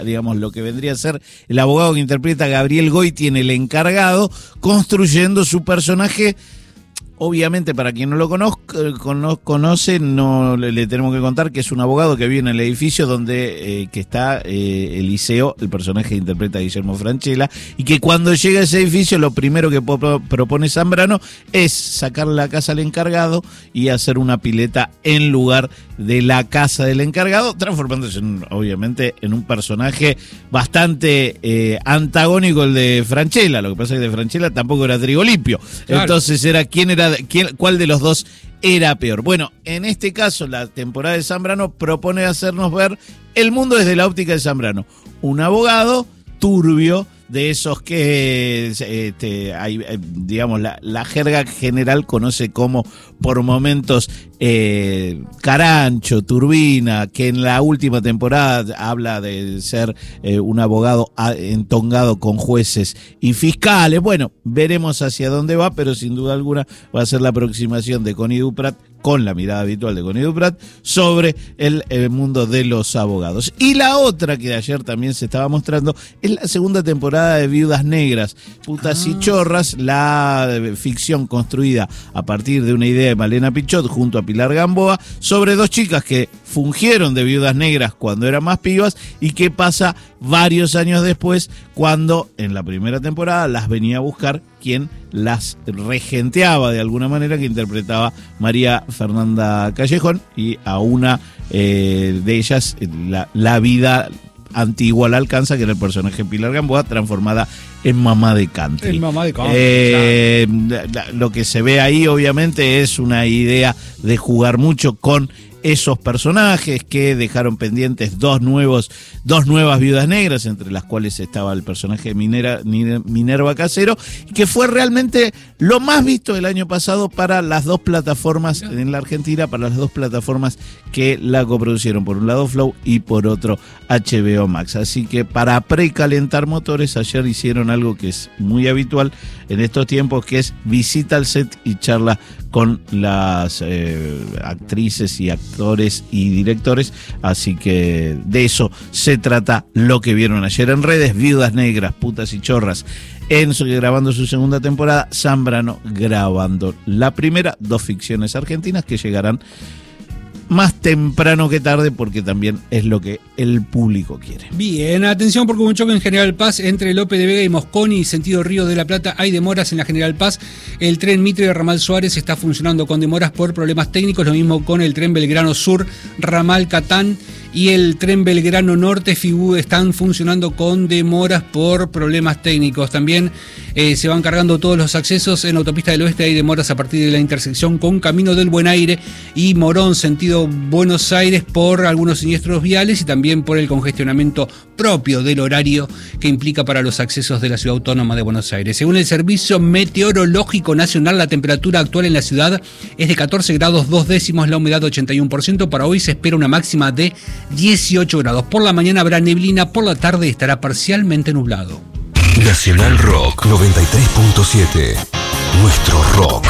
digamos, lo que vendría a ser el abogado que interpreta a Gabriel Goiti en El Encargado, construyendo su personaje. Obviamente, para quien no lo conoce, no le tenemos que contar que es un abogado que vive en el edificio donde que está Eliseo, el personaje que interpreta a Guillermo Francella, y que cuando llega a ese edificio lo primero que propone Zambrano es sacar la casa al encargado y hacer una pileta en lugar de la casa del encargado, transformándose obviamente en un personaje bastante antagónico el de Francella. Lo que pasa es que de Francella tampoco era trigo limpio. Claro. Entonces era cuál de los dos era peor. Bueno, en este caso la temporada de Zambrano propone hacernos ver el mundo desde la óptica de Zambrano. Un abogado turbio, de esos que hay, digamos, la jerga general conoce como por momentos carancho, turbina, que en la última temporada habla de ser un abogado entongado con jueces y fiscales. Bueno, veremos hacia dónde va, pero sin duda alguna va a ser la aproximación de Connie Duprat, con la mirada habitual de Connie Duprat, sobre el mundo de los abogados. Y la otra que ayer también se estaba mostrando es la segunda temporada de Viudas Negras, Putas y Chorras, la ficción construida a partir de una idea de Malena Pichot junto a Pilar Gamboa, sobre dos chicas que fungieron de viudas negras cuando eran más pibas y que pasa varios años después, cuando en la primera temporada las venía a buscar quien las regenteaba de alguna manera, que interpretaba María Fernanda Callejón, y a una de ellas la vida antigua la alcanza, que era el personaje de Pilar Gamboa, transformada en mamá de country. Lo que se ve ahí obviamente es una idea de jugar mucho con esos personajes, que dejaron pendientes dos nuevas viudas negras, entre las cuales estaba el personaje de Minerva Casero, que fue realmente lo más visto el año pasado para las dos plataformas en la Argentina, para las dos plataformas que la coproducieron, por un lado Flow y por otro HBO Max. Así que para precalentar motores, ayer hicieron algo que es muy habitual en estos tiempos, que es visita al set y charla con las actrices y actores y directores. Así que de eso se trata lo que vieron ayer en redes. Viudas Negras, Putas y Chorras grabando su segunda temporada, Zambrano grabando la primera. Dos ficciones argentinas que llegarán más temprano que tarde, porque también es lo que el público quiere. Bien, atención, porque hubo un choque en General Paz entre Lope de Vega y Mosconi, sentido Río de la Plata. Hay demoras en la General Paz. El tren Mitre Ramal Suárez está funcionando con demoras por problemas técnicos, lo mismo con el tren Belgrano Sur, Ramal Catán, y el tren Belgrano Norte Fibú están funcionando con demoras por problemas técnicos. También se van cargando todos los accesos en Autopista del Oeste. Hay demoras a partir de la intersección con Camino del Buen Aire y Morón, sentido Buenos Aires, por algunos siniestros viales y también por el congestionamiento propio del horario que implica para los accesos de la Ciudad Autónoma de Buenos Aires. Según el Servicio Meteorológico Nacional, la temperatura actual en la ciudad es de 14 grados 2 décimos, la humedad 81%. Para hoy se espera una máxima de 18 grados. Por la mañana habrá neblina, por la tarde estará parcialmente nublado. Nacional Rock 93.7. Nuestro rock.